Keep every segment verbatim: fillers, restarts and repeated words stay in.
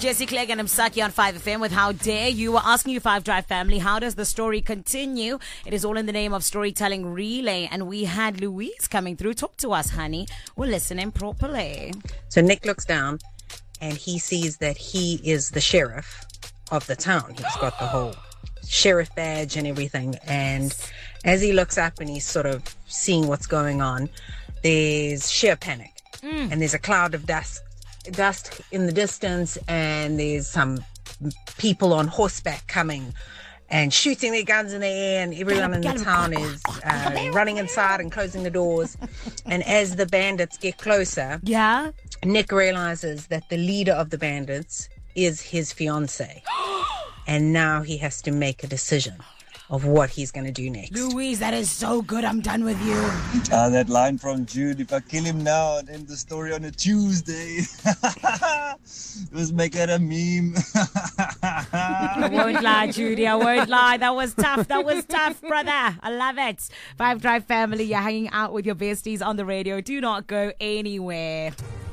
Jesse Clegg and Msaki on five F M with How Dare You. We're asking you, Five Drive family, how does the story continue? It is all in the name of Storytelling Relay, and we had Louise coming through. Talk to us, honey. We're listening properly. So Nick looks down and he sees that he is the sheriff of the town. He's got the whole sheriff badge and everything. And as he looks up and he's sort of seeing what's going on, there's sheer panic. Mm. And there's a cloud of dust dust in the distance, and there's some people on horseback coming and shooting their guns in the air, and everyone in the town is uh, running inside and closing the doors. And as the bandits get closer, yeah, Nick realizes that the leader of the bandits is his fiance. And now he has to make a decision of what he's going to do next. Louise, that is so good. I'm done with you. Uh, that line from Jude, if I kill him now and end the story on a Tuesday. Let's make it a meme. I won't lie, Judy. I won't lie. That was tough. That was tough, brother. I love it. Five Drive family, you're hanging out with your besties on the radio. Do not go anywhere.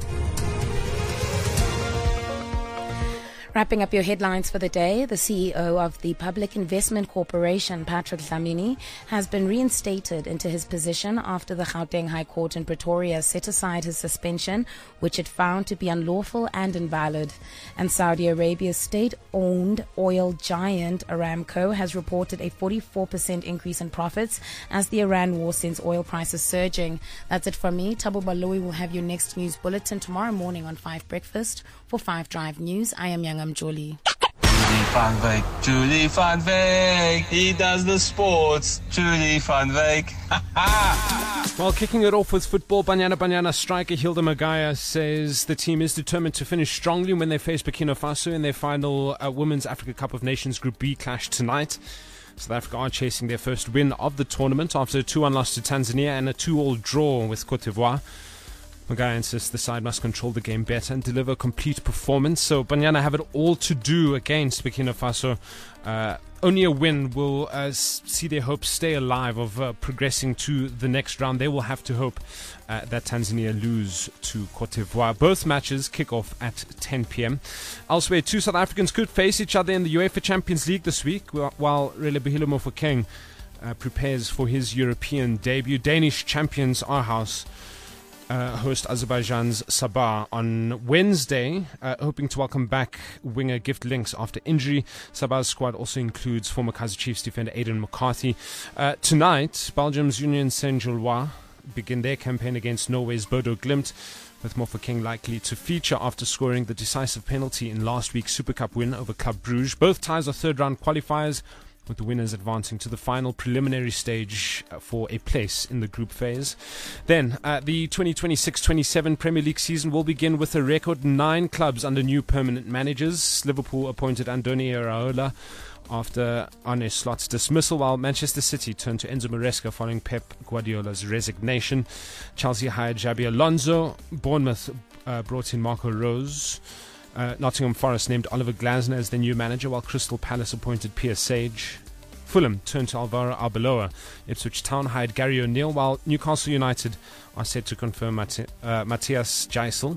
Wrapping up your headlines for the day, the C E O of the Public Investment Corporation, Patrick Dlamini, has been reinstated into his position after the Gauteng High Court in Pretoria set aside his suspension, which it found to be unlawful and invalid. And Saudi Arabia's state-owned oil giant Aramco has reported a forty-four percent increase in profits as the Iran war sends oil prices surging. That's it from me. Thabo Baloyi will have your next news bulletin tomorrow morning on five Breakfast. For five Drive News, I am Young Julie. Julie van Wyk, Julie van Wyk, he does the sports, Julie van Wyk. Well, kicking it off with football, Banyana Banyana striker Hilda Magaya says the team is determined to finish strongly when they face Burkina Faso in their final uh, Women's Africa Cup of Nations Group B clash tonight. South Africa are chasing their first win of the tournament after a two one loss to Tanzania and a two all draw with Cote d'Ivoire. Magaya insists the side must control the game better and deliver a complete performance. So Banyana have it all to do against Burkina Faso. Uh, only a win will uh, see their hopes stay alive of uh, progressing to the next round. They will have to hope uh, that Tanzania lose to Cote d'Ivoire. Both matches kick off at ten p.m. Elsewhere, two South Africans could face each other in the UEFA Champions League this week, while Relebohile Mofokeng uh, prepares for his European debut. Danish champions Aarhus Uh, host Azerbaijan's Sabah on Wednesday, uh, hoping to welcome back winger Gift Links after injury. Sabah's squad also includes former Kaizer Chiefs defender Aidan McCarthy. Uh, tonight, Belgium's Union Saint-Gilloise begin their campaign against Norway's Bodo Glimt, with Mofokeng likely to feature after scoring the decisive penalty in last week's Super Cup win over Club Brugge. Both ties are third-round qualifiers, with the winners advancing to the final preliminary stage for a place in the group phase. Then, uh, the twenty twenty-six twenty-seven Premier League season will begin with a record nine clubs under new permanent managers. Liverpool appointed Andoni Iraola after Arne Slot's dismissal, while Manchester City turned to Enzo Maresca following Pep Guardiola's resignation. Chelsea hired Xabi Alonso. Bournemouth uh, brought in Marco Rose. Uh, Nottingham Forest named Oliver Glasner as their new manager, while Crystal Palace appointed Pierre Sage. Fulham turned to Alvaro Arbeloa. Ipswich Town hired Gary O'Neill, while Newcastle United are set to confirm Mate- uh, Matthias Geisel.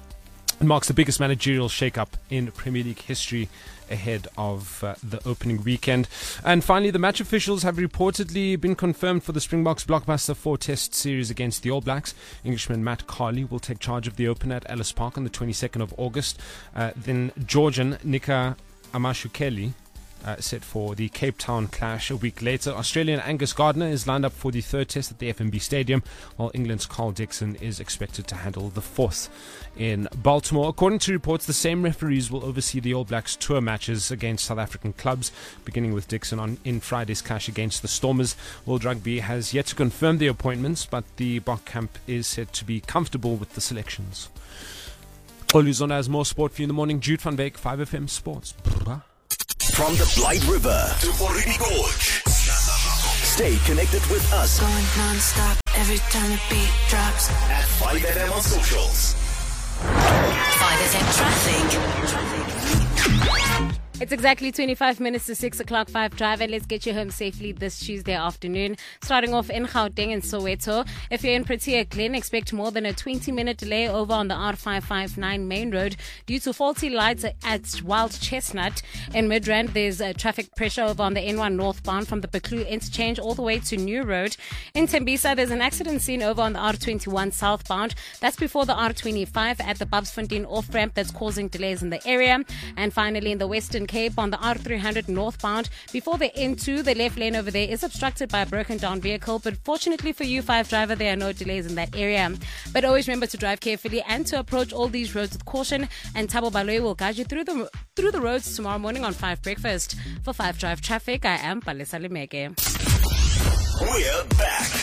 It marks the biggest managerial shake-up in Premier League history ahead of uh, the opening weekend. And finally, the match officials have reportedly been confirmed for the Springboks blockbuster four-test series against the All Blacks. Englishman Matt Carley will take charge of the opener at Ellis Park on the twenty-second of August. Uh, then Georgian Nika Amashukeli Uh, set for the Cape Town clash a week later. Australian Angus Gardner is lined up for the third test at the F N B Stadium, while England's Carl Dixon is expected to handle the fourth in Baltimore. According to reports, the same referees will oversee the All Blacks tour matches against South African clubs, beginning with Dixon on in Friday's clash against the Stormers. World Rugby has yet to confirm the appointments, but the Bok camp is said to be comfortable with the selections. Oluzona has more sport for you in the morning. Jude van Beek, five F M Sports. Brrr. From the Blight River to Morini Gorge. Stay connected with us. Going non-stop every time the beat drops. At five F M on socials. five F M traffic. It's exactly twenty-five minutes to six o'clock, five Drive, and let's get you home safely this Tuesday afternoon. Starting off in Gauteng and Soweto. If you're in Protea Glen, expect more than a twenty minute delay over on the R five five nine main road due to faulty lights at Wild Chestnut. In Midrand, there's a traffic pressure over on the N one northbound from the Baklu interchange all the way to New Road. In Tembisa, there's an accident scene over on the R twenty-one southbound. That's before the R twenty-five at the Babsfontein off-ramp that's causing delays in the area. And finally, in the Western Cape on the R three hundred northbound, before the N two, the left lane over there is obstructed by a broken down vehicle, but fortunately for you, five Driver, there are no delays in that area. But always remember to drive carefully and to approach all these roads with caution, and Thabo Baloyi will guide you through the through the roads tomorrow morning on five Breakfast. For five Drive Traffic, I am Palesa Lemeke. We're back.